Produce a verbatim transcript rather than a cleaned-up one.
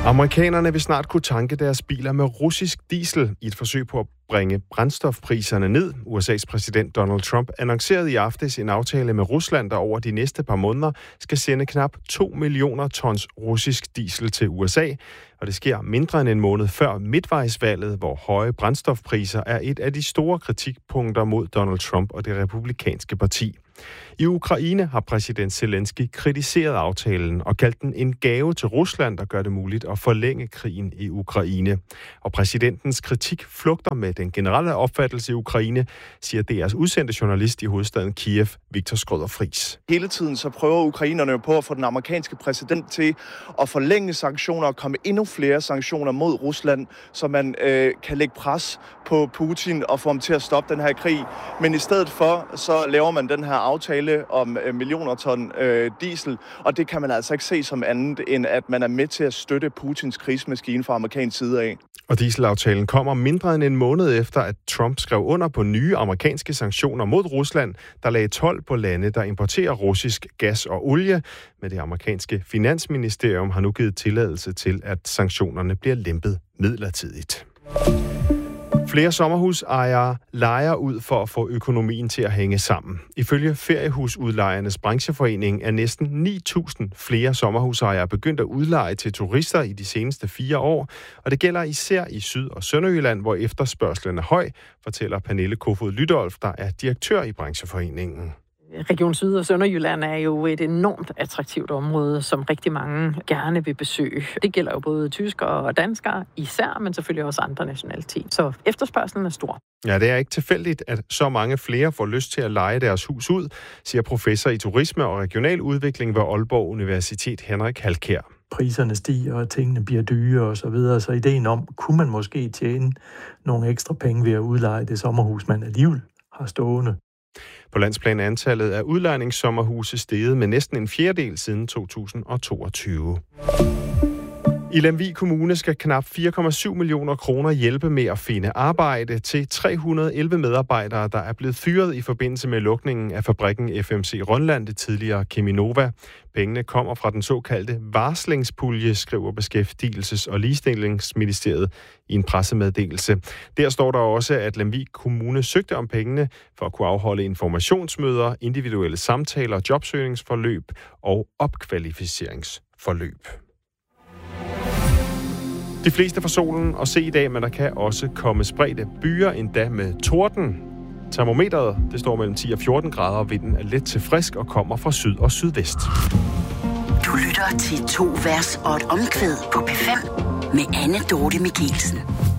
Amerikanerne vil snart kunne tanke deres biler med russisk diesel i et forsøg på at bringe brændstofpriserne ned. U S A's præsident Donald Trump annoncerede i aftes en aftale med Rusland, der over de næste par måneder skal sende knap to millioner tons russisk diesel til U S A. Og det sker mindre end en måned før midtvejsvalget, hvor høje brændstofpriser er et af de store kritikpunkter mod Donald Trump og det republikanske parti. I Ukraine har præsident Zelensky kritiseret aftalen og kaldt den en gave til Rusland, der gør det muligt at forlænge krigen i Ukraine. Og præsidentens kritik flugter med den generelle opfattelse i Ukraine, siger D R's udsendte journalist i hovedstaden Kiev, Viktor Skrøder Friis. Hele tiden så prøver ukrainerne på at få den amerikanske præsident til at forlænge sanktioner og komme endnu flere sanktioner mod Rusland, så man øh, kan lægge pres på Putin og få ham til at stoppe den her krig. Men i stedet for, så laver man den her aftale om øh, millioner ton øh, diesel, og det kan man altså ikke se som andet, end at man er med til at støtte Putins krigsmaskine fra amerikansk side af. Og dieselaftalen kommer mindre end en måned efter, at Trump skrev under på nye amerikanske sanktioner mod Rusland, der lagde told på lande, der importerer russisk gas og olie. Men det amerikanske finansministerium har nu givet tilladelse til, at sanktionerne bliver lempet midlertidigt. Flere sommerhusejere lejer ud for at få økonomien til at hænge sammen. Ifølge feriehusudlejernes brancheforening er næsten ni tusind flere sommerhusejere begyndt at udleje til turister i de seneste fire år, og det gælder især i Syd- og Sønderjylland, hvor efterspørgslen er høj, fortæller Pernille Kofod Lydolf, der er direktør i brancheforeningen. Region Syd- og Sønderjylland er jo et enormt attraktivt område, som rigtig mange gerne vil besøge. Det gælder jo både tyskere og danskere især, men selvfølgelig også andre nationaliteter. Så efterspørgselen er stor. Ja, det er ikke tilfældigt, at så mange flere får lyst til at leje deres hus ud, siger professor i turisme og regional udvikling ved Aalborg Universitet Henrik Halkjær. Priserne stiger, og tingene bliver dyre og så videre, så ideen om, kunne man måske tjene nogle ekstra penge ved at udleje det sommerhus, man alligevel har stående. På landsplan er antallet af udlejningssommerhuse steget med næsten en fjerdedel siden to tusind og toogtyve. I Lemvig Kommune skal knap fire komma syv millioner kroner hjælpe med at finde arbejde til tre hundrede og elleve medarbejdere, der er blevet fyret i forbindelse med lukningen af fabrikken F M C Rønland, det tidligere Cheminova. Pengene kommer fra den såkaldte varslingspulje, skriver Beskæftigelses- og Ligestillingsministeriet i en pressemeddelelse. Der står der også, at Lemvig Kommune søgte om pengene for at kunne afholde informationsmøder, individuelle samtaler, jobsøgningsforløb og opkvalificeringsforløb. De fleste får solen at se i dag, men der kan også komme spredte byer, endda med torden. Termometeret det står mellem ti og fjorten grader, og vinden er let til frisk og kommer fra syd og sydvest. Du lytter til to vers og et omkvæd på P fem med Anne Dorte Michelsen.